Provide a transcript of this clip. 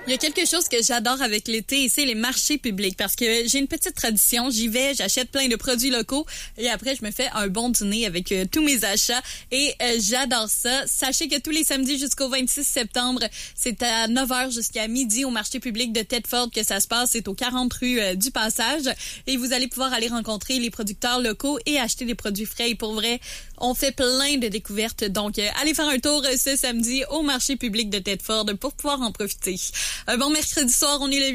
Il y a quelque chose que j'adore avec l'été et c'est les marchés publics parce que j'ai une petite tradition. J'y vais, j'achète plein de produits locaux et après, je me fais un bon dîner avec tous mes achats et j'adore ça. Sachez que tous les samedis jusqu'au 26 septembre, c'est à 9h jusqu'à midi au marché public de Thetford que ça se passe. C'est aux 40 rue du Passage et vous allez pouvoir aller rencontrer les producteurs locaux et acheter des produits frais. Et pour vrai, on fait plein de découvertes. Donc, allez faire un tour ce samedi au marché public de Thetford pour pouvoir en profiter. Un bon mercredi soir, on est le